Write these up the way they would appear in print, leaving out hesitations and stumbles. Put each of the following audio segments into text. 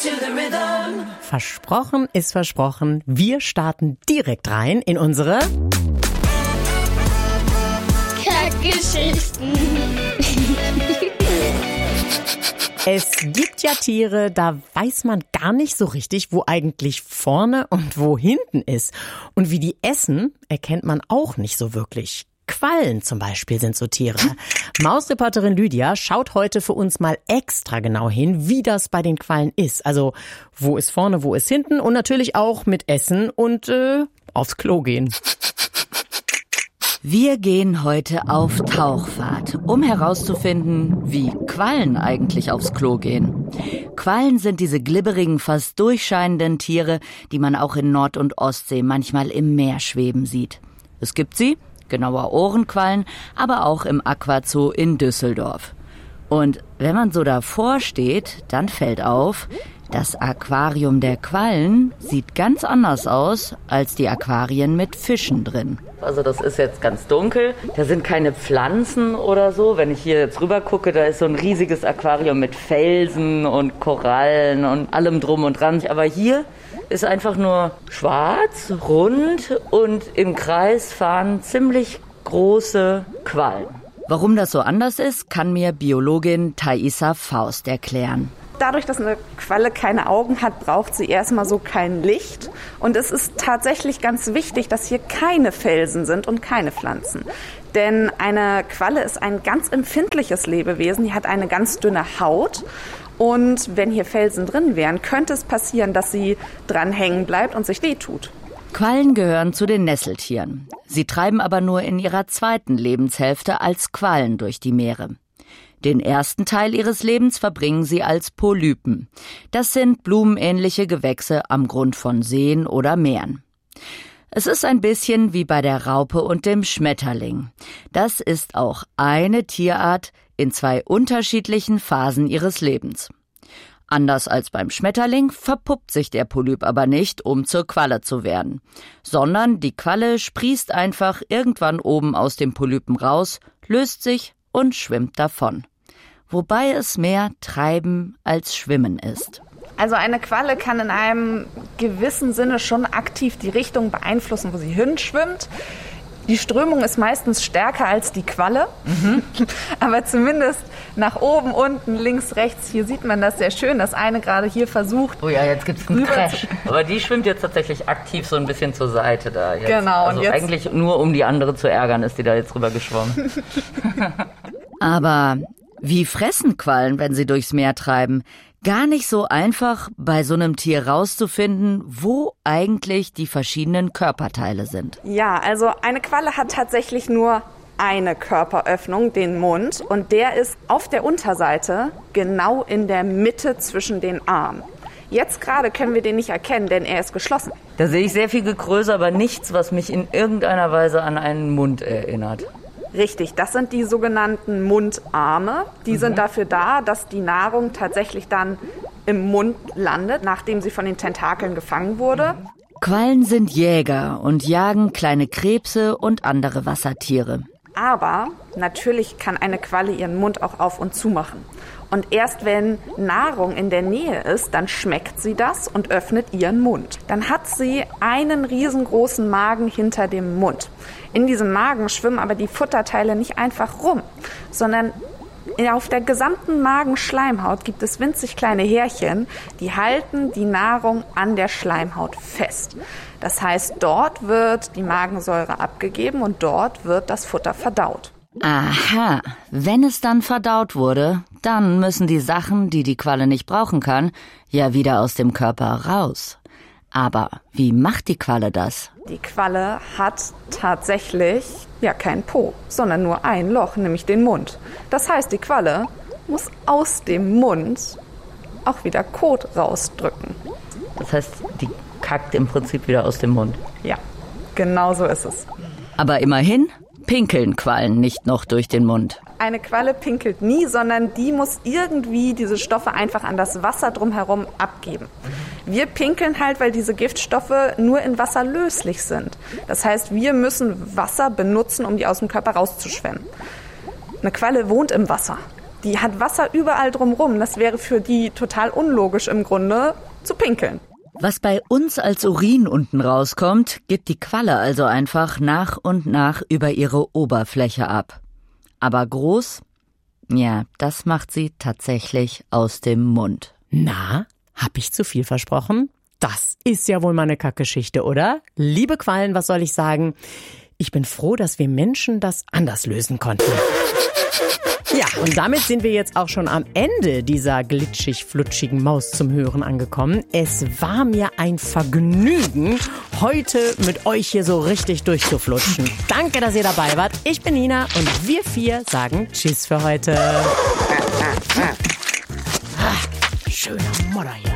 to the rhythm. Versprochen ist versprochen. Wir starten direkt rein in unsere Kackgeschichten. Es gibt ja Tiere, da weiß man gar nicht so richtig, wo eigentlich vorne und wo hinten ist. Und wie die essen, erkennt man auch nicht so wirklich. Quallen zum Beispiel sind so Tiere. Mausreporterin Lydia schaut heute für uns mal extra genau hin, wie das bei den Quallen ist. Also wo ist vorne, wo ist hinten und natürlich auch mit Essen und aufs Klo gehen. Wir gehen heute auf Tauchfahrt, um herauszufinden, wie Quallen eigentlich aufs Klo gehen. Quallen sind diese glibberigen, fast durchscheinenden Tiere, die man auch in Nord- und Ostsee manchmal im Meer schweben sieht. Es gibt sie, genauer Ohrenquallen, aber auch im Aquazoo in Düsseldorf. Und wenn man so davor steht, dann fällt auf, das Aquarium der Quallen sieht ganz anders aus als die Aquarien mit Fischen drin. Also das ist jetzt ganz dunkel, da sind keine Pflanzen oder so. Wenn ich hier jetzt rüber gucke, da ist so ein riesiges Aquarium mit Felsen und Korallen und allem drum und dran. Aber hier ist einfach nur schwarz, rund und im Kreis fahren ziemlich große Quallen. Warum das so anders ist, kann mir Biologin Thaisa Faust erklären. Dadurch, dass eine Qualle keine Augen hat, braucht sie erstmal so kein Licht. Und es ist tatsächlich ganz wichtig, dass hier keine Felsen sind und keine Pflanzen. Denn eine Qualle ist ein ganz empfindliches Lebewesen, die hat eine ganz dünne Haut. Und wenn hier Felsen drin wären, könnte es passieren, dass sie dran hängen bleibt und sich wehtut. Quallen gehören zu den Nesseltieren. Sie treiben aber nur in ihrer zweiten Lebenshälfte als Quallen durch die Meere. Den ersten Teil ihres Lebens verbringen sie als Polypen. Das sind blumenähnliche Gewächse am Grund von Seen oder Meeren. Es ist ein bisschen wie bei der Raupe und dem Schmetterling. Das ist auch eine Tierart in zwei unterschiedlichen Phasen ihres Lebens. Anders als beim Schmetterling verpuppt sich der Polyp aber nicht, um zur Qualle zu werden, sondern die Qualle sprießt einfach irgendwann oben aus dem Polypen raus, löst sich und schwimmt davon. Wobei es mehr Treiben als Schwimmen ist. Also eine Qualle kann in einem gewissen Sinne schon aktiv die Richtung beeinflussen, wo sie hinschwimmt. Die Strömung ist meistens stärker als die Qualle, aber zumindest nach oben, unten, links, rechts, hier sieht man das sehr schön, dass eine gerade hier versucht. Oh ja, jetzt gibt's einen Crash. Aber die schwimmt jetzt tatsächlich aktiv so ein bisschen zur Seite da. Jetzt. Genau. Also und jetzt eigentlich nur um die andere zu ärgern, ist die da jetzt rüber geschwommen. Aber wie fressen Quallen, wenn sie durchs Meer treiben? Gar nicht so einfach, bei so einem Tier rauszufinden, wo eigentlich die verschiedenen Körperteile sind. Ja, also eine Qualle hat tatsächlich nur eine Körperöffnung, den Mund. Und der ist auf der Unterseite genau in der Mitte zwischen den Armen. Jetzt gerade können wir den nicht erkennen, denn er ist geschlossen. Da sehe ich sehr viel Gekröse, aber nichts, was mich in irgendeiner Weise an einen Mund erinnert. Richtig, das sind die sogenannten Mundarme. Die sind dafür da, dass die Nahrung tatsächlich dann im Mund landet, nachdem sie von den Tentakeln gefangen wurde. Quallen sind Jäger und jagen kleine Krebse und andere Wassertiere. Aber natürlich kann eine Qualle ihren Mund auch auf und zu machen. Und erst wenn Nahrung in der Nähe ist, dann schmeckt sie das und öffnet ihren Mund. Dann hat sie einen riesengroßen Magen hinter dem Mund. In diesem Magen schwimmen aber die Futterteile nicht einfach rum, sondern auf der gesamten Magenschleimhaut gibt es winzig kleine Härchen, die halten die Nahrung an der Schleimhaut fest. Das heißt, dort wird die Magensäure abgegeben und dort wird das Futter verdaut. Aha, wenn es dann verdaut wurde, dann müssen die Sachen, die die Qualle nicht brauchen kann, ja wieder aus dem Körper raus. Aber wie macht die Qualle das? Die Qualle hat tatsächlich kein Po, sondern nur ein Loch, nämlich den Mund. Das heißt, die Qualle muss aus dem Mund auch wieder Kot rausdrücken. Das heißt, die kackt im Prinzip wieder aus dem Mund. Ja, genau so ist es. Aber immerhin pinkeln Quallen nicht noch durch den Mund. Eine Qualle pinkelt nie, sondern die muss irgendwie diese Stoffe einfach an das Wasser drumherum abgeben. Wir pinkeln halt, weil diese Giftstoffe nur in Wasser löslich sind. Das heißt, wir müssen Wasser benutzen, um die aus dem Körper rauszuschwemmen. Eine Qualle wohnt im Wasser. Die hat Wasser überall drumrum. Das wäre für die total unlogisch im Grunde zu pinkeln. Was bei uns als Urin unten rauskommt, gibt die Qualle also einfach nach und nach über ihre Oberfläche ab. Aber groß? Ja, das macht sie tatsächlich aus dem Mund. Na, hab ich zu viel versprochen? Das ist ja wohl mal eine Kackgeschichte, oder? Liebe Quallen, was soll ich sagen? Ich bin froh, dass wir Menschen das anders lösen konnten. Ja, und damit sind wir jetzt auch schon am Ende dieser glitschig-flutschigen Maus zum Hören angekommen. Es war mir ein Vergnügen, heute mit euch hier so richtig durchzuflutschen. Danke, dass ihr dabei wart. Ich bin Nina und wir 4 sagen Tschüss für heute. Schöner Modder hier.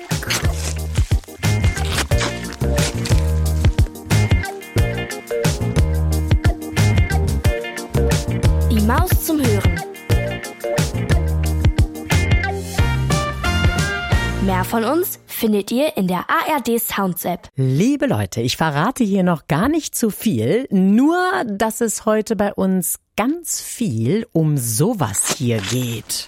Die Maus zum Hören. Mehr von uns findet ihr in der ARD Sounds App. Liebe Leute, ich verrate hier noch gar nicht zu viel, nur dass es heute bei uns ganz viel um sowas hier geht.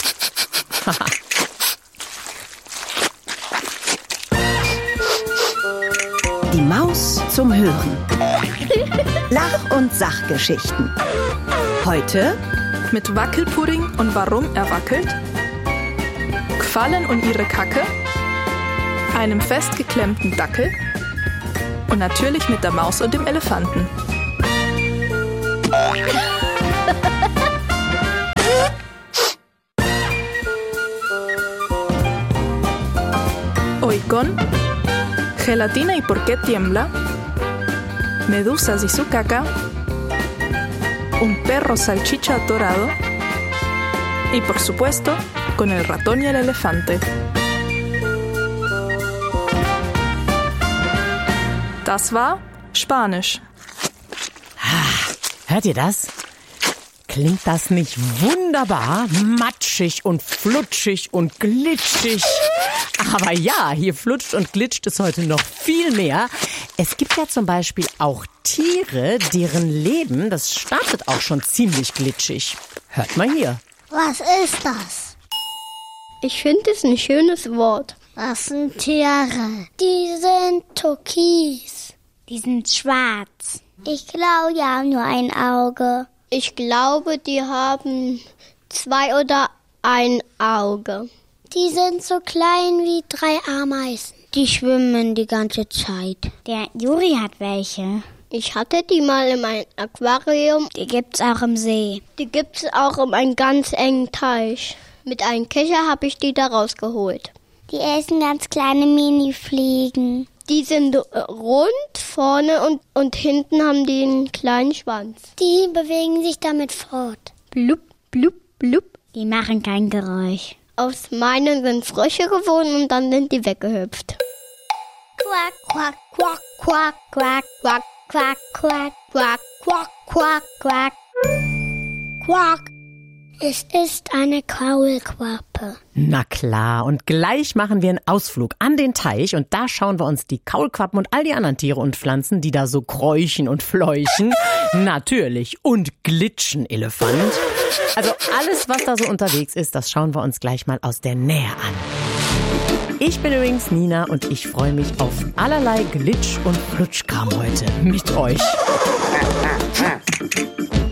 Die Maus zum Hören. Lach- und Sachgeschichten. Heute mit Wackelpudding und warum er wackelt, Quallen und ihre Kacke, einem festgeklemmten Dackel und natürlich mit der Maus und dem Elefanten. Oigón, gelatina y por qué tiembla, medusas y su caca, un perro salchicha atorado y por supuesto con el ratón y el elefante. Das war Spanisch. Hört ihr das? Klingt das nicht wunderbar? Matschig und flutschig und glitschig. Aber ja, hier flutscht und glitscht es heute noch viel mehr. Es gibt ja zum Beispiel auch Tiere, deren Leben, das startet auch schon ziemlich glitschig. Hört mal hier. Was ist das? Ich finde es ein schönes Wort. Das sind Tiere. Die sind türkis. Die sind schwarz. Ich glaube, die haben nur ein Auge. Ich glaube, die haben 2 oder ein Auge. Die sind so klein wie 3 Ameisen. Die schwimmen die ganze Zeit. Der Juri hat welche. Ich hatte die mal in meinem Aquarium. Die gibt's auch im See. Die gibt's auch in einem ganz engen Teich. Mit einem Kescher habe ich die da rausgeholt. Die essen ganz kleine Mini-Fliegen. Die sind rund vorne und hinten haben die einen kleinen Schwanz. Die bewegen sich damit fort. Blub, blub, blub. Die machen kein Geräusch. Aus meinen sind Frösche geworden und dann sind die weggehüpft. Quack, quack, quack, quack, quack, quack, quack, quack, quack, quack, quack, quack. Quack. Es ist eine Kaulquappe. Na klar, und gleich machen wir einen Ausflug an den Teich und da schauen wir uns die Kaulquappen und all die anderen Tiere und Pflanzen, die da so kräuchen und fleuchen, natürlich, und glitschen, Elefant. Also alles, was da so unterwegs ist, das schauen wir uns gleich mal aus der Nähe an. Ich bin übrigens Nina und ich freue mich auf allerlei Glitsch- und Flutschkram heute mit euch.